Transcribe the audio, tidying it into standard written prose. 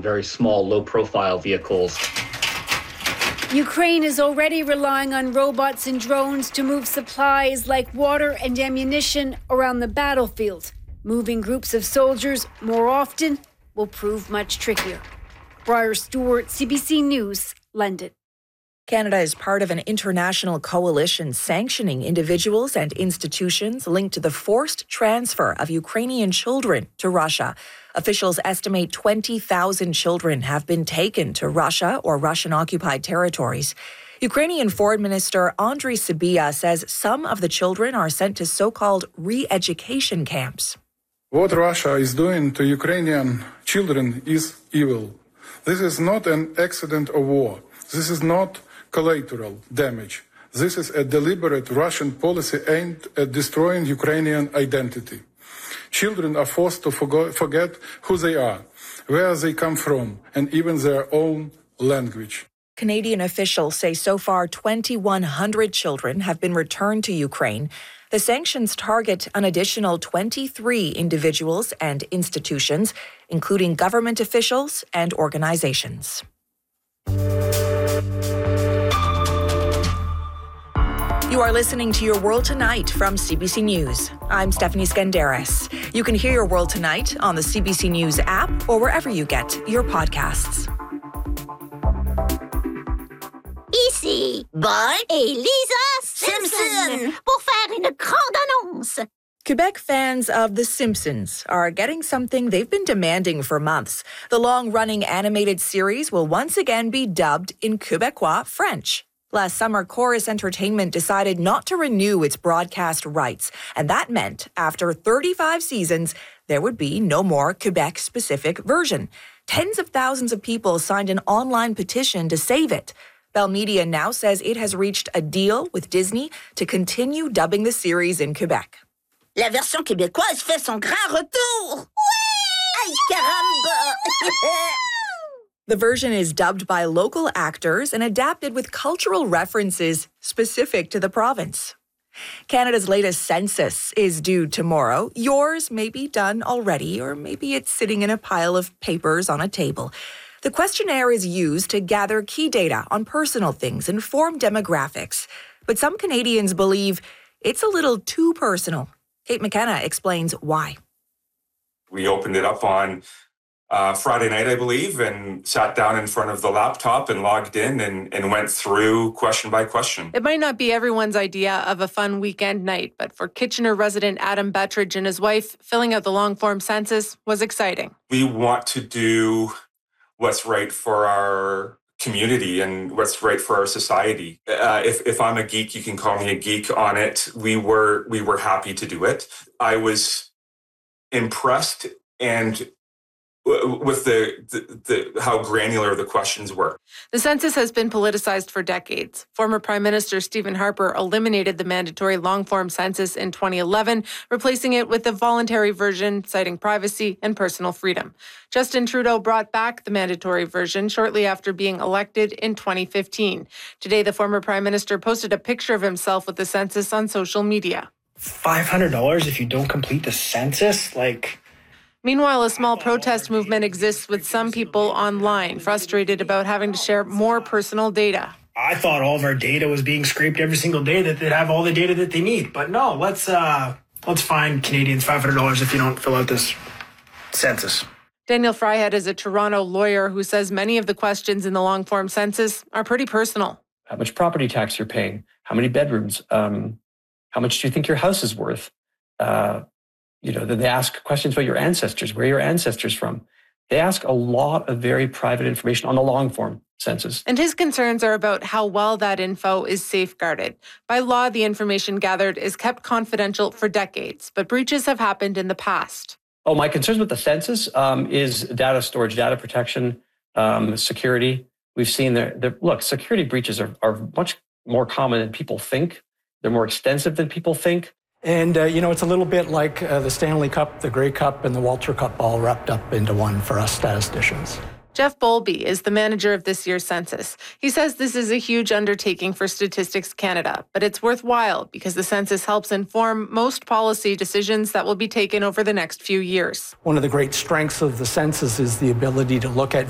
on very small, low-profile vehicles. Ukraine is already relying on robots and drones to move supplies like water and ammunition around the battlefield. Moving groups of soldiers more often will prove much trickier. Briar Stewart, CBC News, London. Canada is part of an international coalition sanctioning individuals and institutions linked to the forced transfer of Ukrainian children to Russia. Officials estimate 20,000 children have been taken to Russia or Russian-occupied territories. Ukrainian Foreign Minister Andriy Sybiha says some of the children are sent to so-called re-education camps. What Russia is doing to Ukrainian children is evil. This is not an accident of war. This is not collateral damage. This is a deliberate Russian policy aimed at destroying Ukrainian identity. Children are forced to forget who they are, where they come from, and even their own language. Canadian officials say so far 2,100 children have been returned to Ukraine. The sanctions target an additional 23 individuals and institutions, including government officials and organizations. You are listening to Your World Tonight from CBC News. I'm Stephanie Skandaris. You can hear Your World Tonight on the CBC News app or wherever you get your podcasts. Ici, Bart et Lisa Simpson pour faire une grande annonce. Quebec fans of The Simpsons are getting something they've been demanding for months. The long-running animated series will once again be dubbed in Quebecois French. Last summer, Chorus Entertainment decided not to renew its broadcast rights, and that meant after 35 seasons, there would be no more Quebec-specific version. Tens of thousands of people signed an online petition to save it. Bell Media now says it has reached a deal with Disney to continue dubbing the series in Quebec. La version québécoise fait son grand retour! Ouais! Ay, caramba! The version is dubbed by local actors and adapted with cultural references specific to the province. Canada's latest census is due tomorrow. Yours may be done already, or maybe it's sitting in a pile of papers on a table. The questionnaire is used to gather key data on personal things and form demographics. But some Canadians believe it's a little too personal. Kate McKenna explains why. We opened it up on Friday night, I believe, and sat down in front of the laptop and logged in and went through question by question. It might not be everyone's idea of a fun weekend night, but for Kitchener resident Adam Bettridge and his wife, filling out the long-form census was exciting. We want to do what's right for our community and what's right for our society. If I'm a geek, you can call me a geek on it. We were happy to do it. I was impressed and with the how granular the questions were. The census has been politicized for decades. Former Prime Minister Stephen Harper eliminated the mandatory long-form census in 2011, replacing it with the voluntary version, citing privacy and personal freedom. Justin Trudeau brought back the mandatory version shortly after being elected in 2015. Today, the former Prime Minister posted a picture of himself with the census on social media. $500 if you don't complete the census? Meanwhile, a small protest movement exists with some people online, frustrated about having to share more personal data. I thought all of our data was being scraped every single day, that they'd have all the data that they need. But no, let's fine Canadians $500 if you don't fill out this census. Daniel Fryhead is a Toronto lawyer who says many of the questions in the long-form census are pretty personal. How much property tax you're paying? How many bedrooms? How much do you think your house is worth? Then they ask questions about your ancestors, where are your ancestors from? They ask a lot of very private information on the long-form census. And his concerns are about how well that info is safeguarded. By law, the information gathered is kept confidential for decades, but breaches have happened in the past. Oh, my concerns with the census is data storage, data protection, security. We've seen security breaches are much more common than people think. They're more extensive than people think. And, it's a little bit like the Stanley Cup, the Grey Cup, and the Walter Cup all wrapped up into one for us statisticians. Jeff Bowlby is the manager of this year's census. He says this is a huge undertaking for Statistics Canada, but it's worthwhile because the census helps inform most policy decisions that will be taken over the next few years. One of the great strengths of the census is the ability to look at